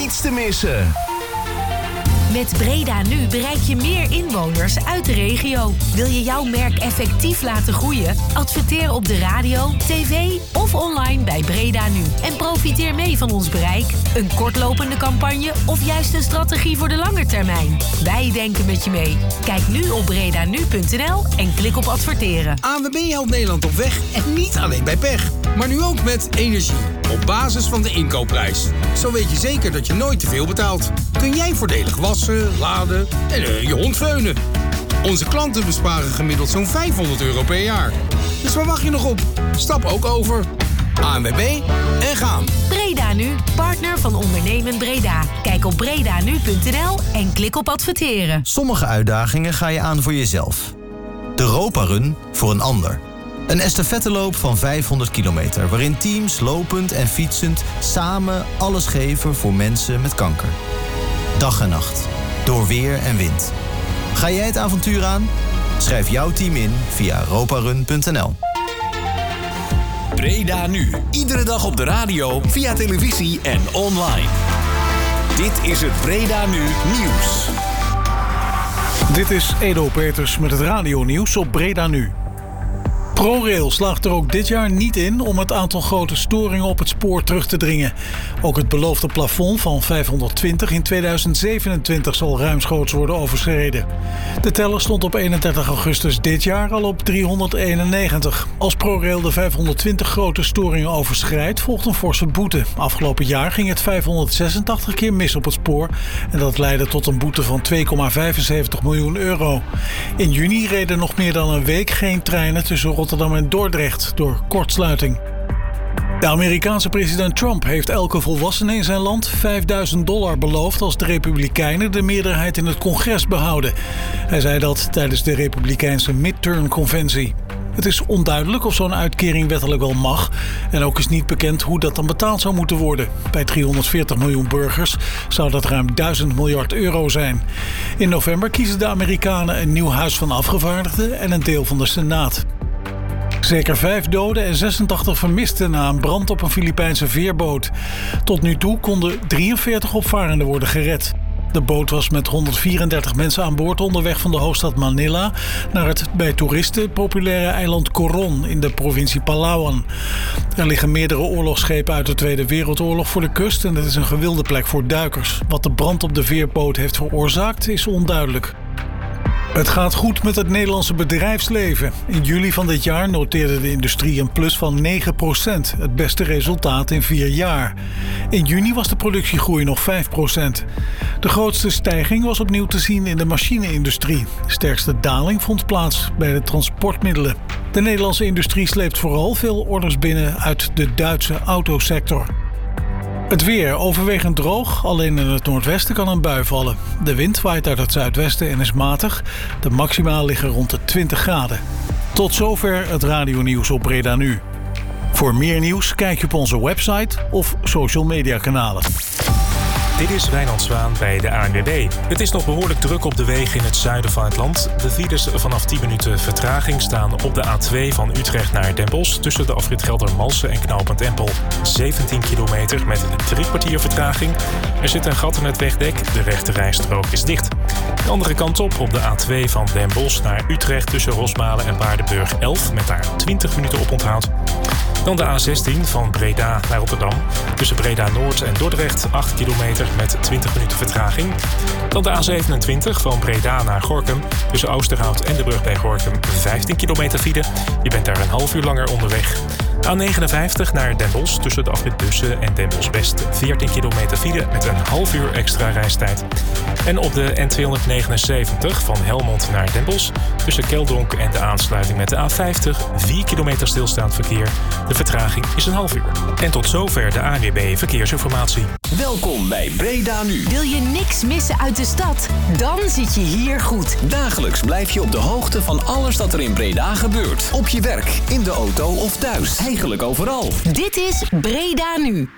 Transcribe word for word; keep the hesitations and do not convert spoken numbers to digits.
niets te missen. Met Breda Nu bereik je meer inwoners uit de regio. Wil je jouw merk effectief laten groeien? Adverteer op de radio, tv of online bij Breda Nu. En profiteer mee van ons bereik. Een kortlopende campagne of juist een strategie voor de lange termijn. Wij denken met je mee. Kijk nu op bredanu punt n l en klik op adverteren. A N W B helpt Nederland op weg en niet alleen bij pech. Maar nu ook met energie. Op basis van de inkoopprijs. Zo weet je zeker dat je nooit te veel betaalt. Kun jij voordelig wassen, laden en uh, je hond veunen. Onze klanten besparen gemiddeld zo'n vijfhonderd euro per jaar. Dus waar wacht je nog op? Stap ook over. A N W B en gaan. Breda Nu, partner van Ondernemen Breda. Kijk op bredanu punt n l en klik op adverteren. Sommige uitdagingen ga je aan voor jezelf. De Europa Run voor een ander. Een estafetteloop van vijfhonderd kilometer... waarin teams lopend en fietsend samen alles geven voor mensen met kanker. Dag en nacht, door weer en wind. Ga jij het avontuur aan? Schrijf jouw team in via europarun punt n l. Breda Nu. Iedere dag op de radio, via televisie en online. Dit is het Breda Nu nieuws. Dit is Edo Peters met het radionieuws op Breda Nu. ProRail slaagt er ook dit jaar niet in om het aantal grote storingen op het spoor terug te dringen. Ook het beloofde plafond van vijfhonderdtwintig in tweeduizend zevenentwintig zal ruimschoots worden overschreden. De teller stond op eenendertig augustus dit jaar al op driehonderdeenennegentig. Als ProRail de vijfhonderdtwintig grote storingen overschrijdt, volgt een forse boete. Afgelopen jaar ging het vijfhonderdzesentachtig keer mis op het spoor en dat leidde tot een boete van twee komma vijfenzeventig miljoen euro. In juni reden nog meer dan een week geen treinen tussen Rotterdam en Dordrecht door kortsluiting. De Amerikaanse president Trump heeft elke volwassene in zijn land vijfduizend dollar beloofd als de Republikeinen de meerderheid in het congres behouden. Hij zei dat tijdens de Republikeinse midterm-conventie. Het is onduidelijk of zo'n uitkering wettelijk wel mag. En ook is niet bekend hoe dat dan betaald zou moeten worden. Bij driehonderdveertig miljoen burgers zou dat ruim duizend miljard euro zijn. In november kiezen de Amerikanen een nieuw huis van afgevaardigden en een deel van de Senaat. Zeker vijf doden en zesentachtig vermisten na een brand op een Filipijnse veerboot. Tot nu toe konden drieënveertig opvarenden worden gered. De boot was met honderdvierendertig mensen aan boord onderweg van de hoofdstad Manila naar het bij toeristen populaire eiland Coron in de provincie Palawan. Er liggen meerdere oorlogsschepen uit de Tweede Wereldoorlog voor de kust en het is een gewilde plek voor duikers. Wat de brand op de veerboot heeft veroorzaakt is onduidelijk. Het gaat goed met het Nederlandse bedrijfsleven. In juli van dit jaar noteerde de industrie een plus van negen procent. Het beste resultaat in vier jaar. In juni was de productiegroei nog vijf procent. De grootste stijging was opnieuw te zien in de machine-industrie. De sterkste daling vond plaats bij de transportmiddelen. De Nederlandse industrie sleept vooral veel orders binnen uit de Duitse autosector. Het weer overwegend droog, alleen in het noordwesten kan een bui vallen. De wind waait uit het zuidwesten en is matig. De maxima liggen rond de twintig graden. Tot zover het radionieuws op Breda Nu. Voor meer nieuws kijk je op onze website of social media kanalen. Dit is Wijnand Zwaan bij de A N W B. Het is nog behoorlijk druk op de wegen in het zuiden van het land. De files vanaf tien minuten vertraging staan op de A twee van Utrecht naar Den Bosch tussen de afrit Geldermalsen en knooppunt Empel. zeventien kilometer met drie kwartier vertraging. Er zit een gat in het wegdek, de rechte rijstrook is dicht. De andere kant op, op de A twee van Den Bosch naar Utrecht tussen Rosmalen en Paardenburg elf met daar twintig minuten op onthoud. Dan de A zestien van Breda naar Rotterdam. Tussen Breda Noord en Dordrecht acht kilometer met twintig minuten vertraging. Dan de A zevenentwintig van Breda naar Gorinchem. Tussen Oosterhout en de brug bij Gorinchem vijftien kilometer file. Je bent daar een half uur langer onderweg. A negenenvijftig naar Den Bosch tussen de afrit Bussen en Den Bosch West veertien kilometer file met een half uur extra reistijd. En op de N tweehonderdnegenenzeventig van Helmond naar Den Bosch tussen Keldonk en de aansluiting met de A vijftig vier kilometer stilstaand verkeer. De vertraging is een half uur. En tot zover de A N W B Verkeersinformatie. Welkom bij Breda Nu. Wil je niks missen uit de stad? Dan zit je hier goed. Dagelijks blijf je op de hoogte van alles dat er in Breda gebeurt. Op je werk, in de auto of thuis. Eigenlijk overal. Dit is Breda Nu.